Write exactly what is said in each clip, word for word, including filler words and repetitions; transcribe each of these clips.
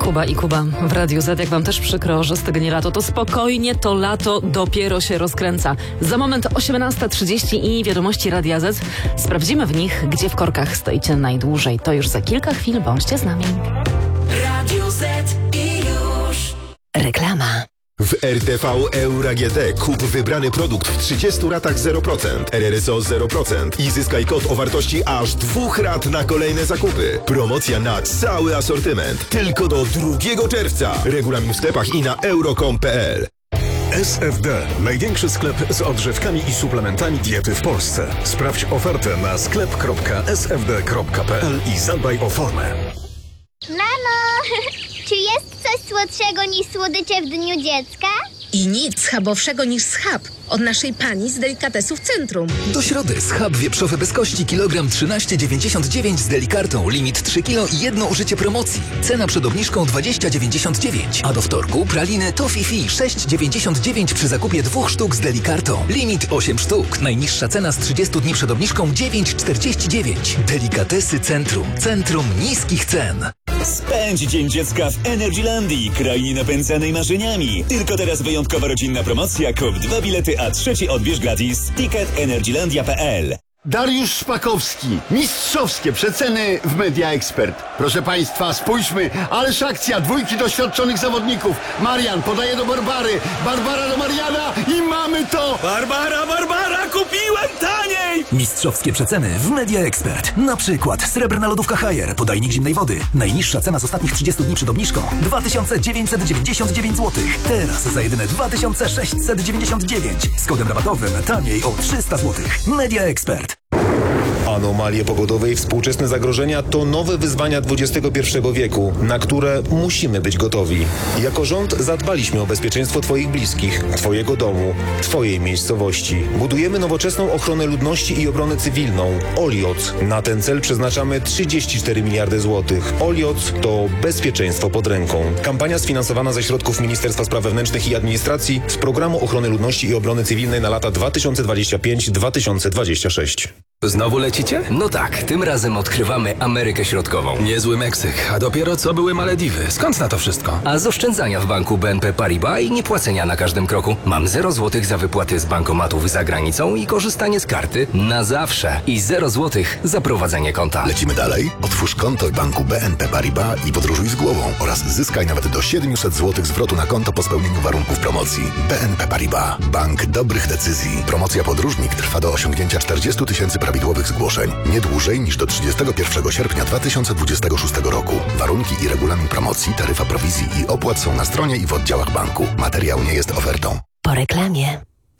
Kuba i Kuba w Radiu Z. Jak wam też przykro, że stygnie lato, to spokojnie, to lato dopiero się rozkręca. Za moment osiemnasta trzydzieści i wiadomości Radia Z. Sprawdzimy w nich, gdzie w korkach stoicie najdłużej. To już za kilka chwil, bądźcie z nami. Radio Z i już reklama. W R T V Euro A G D kup wybrany produkt w trzydziestu ratach zero procent, R R S O zero procent i zyskaj kod o wartości aż dwóch rat na kolejne zakupy. Promocja na cały asortyment. Tylko do drugiego czerwca. Regulamin w sklepach i na euro kropka com kropka p l. S F D. Największy sklep z odżywkami i suplementami diety w Polsce. Sprawdź ofertę na sklep kropka s f d kropka p l i zadbaj o formę. Mamo, czy jest coś słodszego niż słodycze w Dniu Dziecka? I nic schabowszego niż schab od naszej pani z delikatesów Centrum. Do środy schab wieprzowy bez kości kilogram trzynaście dziewięćdziesiąt dziewięć z delikartą. Limit trzy kilo i jedno użycie promocji. Cena przed obniżką dwadzieścia dziewięćdziesiąt dziewięć. A do wtorku praliny Toffee sześć dziewięćdziesiąt dziewięć przy zakupie dwóch sztuk z delikartą. Limit osiem sztuk. Najniższa cena z trzydziestu dni przed obniżką dziewięć czterdzieści dziewięć. Delikatesy Centrum. Centrum niskich cen. Spędź Dzień Dziecka w Energylandii, krainie napędzanej marzeniami. Tylko teraz wyjątkowa rodzinna promocja. Kup dwa bilety, a trzeci odbierz gratis. Ticket energylandia kropka p l. Dariusz Szpakowski. Mistrzowskie przeceny w Media Expert. Proszę Państwa, spójrzmy. Ależ akcja. Dwójki doświadczonych zawodników. Marian podaje do Barbary. Barbara do Mariana i mamy to! Barbara, Barbara, kupiłem taniej! Mistrzowskie przeceny w Media Expert. Na przykład srebrna lodówka Haier, podajnik zimnej wody. Najniższa cena z ostatnich trzydziestu dni przed obniżką dwa tysiące dziewięćset dziewięćdziesiąt dziewięć złotych. Teraz za jedyne dwa tysiące sześćset dziewięćdziesiąt dziewięć. Z kodem rabatowym taniej o trzysta złotych. Media Expert. Anomalie pogodowe i współczesne zagrożenia to nowe wyzwania dwudziestego pierwszego wieku, na które musimy być gotowi. Jako rząd zadbaliśmy o bezpieczeństwo Twoich bliskich, Twojego domu, Twojej miejscowości. Budujemy nowoczesną ochronę ludności i obronę cywilną. Olioc. Na ten cel przeznaczamy trzydzieści cztery miliardy złotych. Olioc to bezpieczeństwo pod ręką. Kampania sfinansowana ze środków Ministerstwa Spraw Wewnętrznych i Administracji z Programu Ochrony Ludności i Obrony Cywilnej na lata dwa tysiące dwudziesty piąty do dwa tysiące dwudziestego szóstego. Znowu lecicie? No tak, tym razem odkrywamy Amerykę Środkową. Niezły Meksyk, a dopiero co były Malediwy. Skąd na to wszystko? A z oszczędzania w banku B N P Paribas i niepłacenia na każdym kroku. Mam zero złotych za wypłaty z bankomatów za granicą i korzystanie z karty na zawsze. I zero złotych za prowadzenie konta. Lecimy dalej? Otwórz konto w banku B N P Paribas i podróżuj z głową oraz zyskaj nawet do siedemset złotych zwrotu na konto po spełnieniu warunków promocji. B N P Paribas. Bank dobrych decyzji. Promocja podróżnik trwa do osiągnięcia czterdziestu tysięcy prawidłowych zgłoszeń. Nie dłużej niż do trzydziestego pierwszego sierpnia dwa tysiące dwudziestego szóstego roku. Warunki i regulamin promocji, taryfa prowizji i opłat są na stronie i w oddziałach banku. Materiał nie jest ofertą. Po reklamie.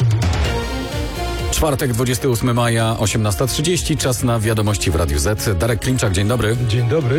Czwartek, dwudziestego ósmego maja, osiemnasta trzydzieści. Czas na wiadomości w Radiu Z. Darek Klimczak, dzień dobry. Dzień dobry.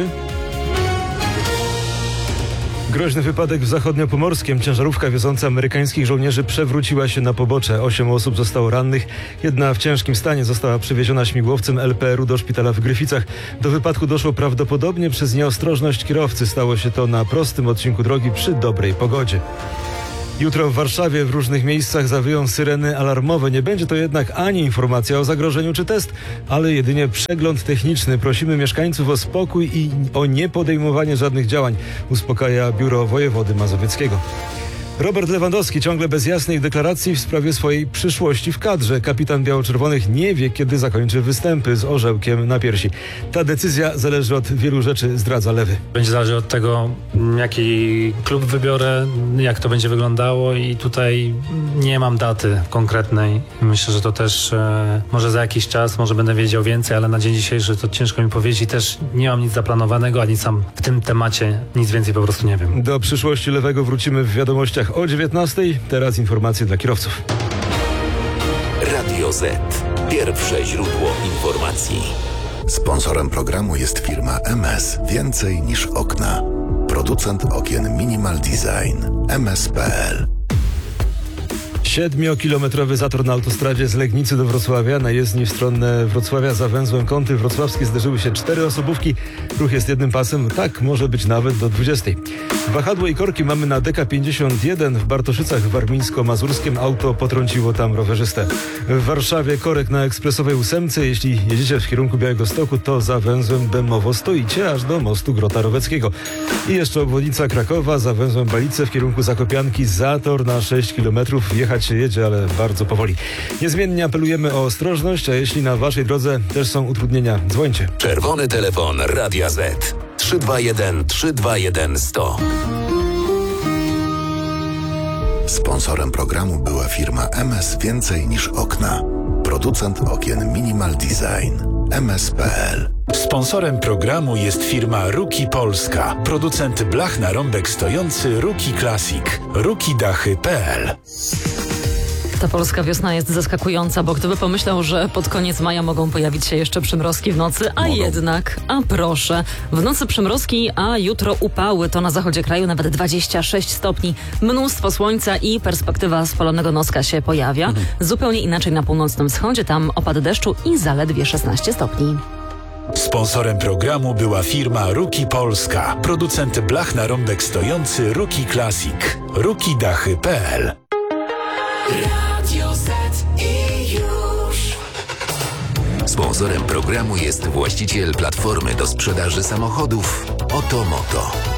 Groźny wypadek w zachodniopomorskiem. Ciężarówka wioząca amerykańskich żołnierzy przewróciła się na pobocze. Osiem osób zostało rannych. Jedna w ciężkim stanie została przewieziona śmigłowcem L P R u do szpitala w Gryficach. Do wypadku doszło prawdopodobnie przez nieostrożność kierowcy. Stało się to na prostym odcinku drogi przy dobrej pogodzie. Jutro w Warszawie w różnych miejscach zawyją syreny alarmowe. Nie będzie to jednak ani informacja o zagrożeniu czy test, ale jedynie przegląd techniczny. Prosimy mieszkańców o spokój i o niepodejmowanie żadnych działań, uspokaja Biuro Wojewody Mazowieckiego. Robert Lewandowski ciągle bez jasnej deklaracji w sprawie swojej przyszłości w kadrze. Kapitan biało-czerwonych nie wie, kiedy zakończy występy z orzełkiem na piersi. Ta decyzja zależy od wielu rzeczy, zdradza Lewy. Będzie zależeć od tego, jaki klub wybiorę, jak to będzie wyglądało i tutaj nie mam daty konkretnej. Myślę, że to też e, może za jakiś czas, może będę wiedział więcej, ale na dzień dzisiejszy to ciężko mi powiedzieć. Też nie mam nic zaplanowanego, ani sam w tym temacie nic więcej po prostu nie wiem. Do przyszłości Lewego wrócimy w wiadomościach o dziewiętnastej. Teraz informacje dla kierowców. Radio Z. Pierwsze źródło informacji. Sponsorem programu jest firma M S. Więcej niż okna. Producent okien Minimal Design. M S kropka p l. Siedmiokilometrowy zator na autostradzie z Legnicy do Wrocławia. Na jezdni w stronę Wrocławia za węzłem Kąty Wrocławskie zderzyły się cztery osobówki. Ruch jest jednym pasem. Tak może być nawet do dwudziestej. Wahadło i korki mamy na D K pięćdziesiąt jeden. W Bartoszycach warmińsko-mazurskim auto potrąciło tam rowerzystę. W Warszawie korek na ekspresowej ósemce. Jeśli jedziecie w kierunku Białegostoku, to za węzłem Bemowo stoicie aż do mostu Grota Roweckiego. I jeszcze obwodnica Krakowa za węzłem Balice w kierunku Zakopianki. Zator na sześć kilometrów. Jechać się jedzie, ale bardzo powoli. Niezmiennie apelujemy o ostrożność, a jeśli na waszej drodze też są utrudnienia, dzwońcie. Czerwony telefon Radia Z. trzy dwa jeden trzy dwa jeden sto. Sponsorem programu była firma M S Więcej niż okna. Producent okien Minimal Design. M S kropka P L. Sponsorem programu jest firma Ruki Polska. Producent blach na rąbek stojący Ruki Classic. ruki dachy kropka P L. Ta polska wiosna jest zaskakująca, bo kto by pomyślał, że pod koniec maja mogą pojawić się jeszcze przymrozki w nocy, a mogą. jednak, a proszę, w nocy przymrozki, a jutro upały, to na zachodzie kraju nawet dwadzieścia sześć stopni, mnóstwo słońca i perspektywa spalonego noska się pojawia. Mhm. Zupełnie inaczej na północnym wschodzie, tam opady deszczu i zaledwie szesnaście stopni. Sponsorem programu była firma Ruki Polska. Producent blach na rąbek stojący Ruki Classic. ruki dachy kropka P L. Radio Z i już. Sponsorem programu jest właściciel platformy do sprzedaży samochodów Otomoto.